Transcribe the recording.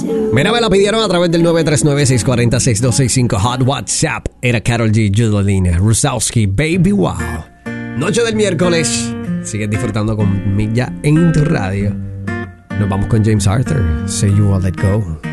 Mira, me la pidieron a través del 939-640-6265 Hot WhatsApp. Era Karol G, Judelina, Rusowski, Baby Wow. Noche del miércoles. Sigues disfrutando con Milla en tu radio. Nos vamos con James Arthur. Say You Will Let Go.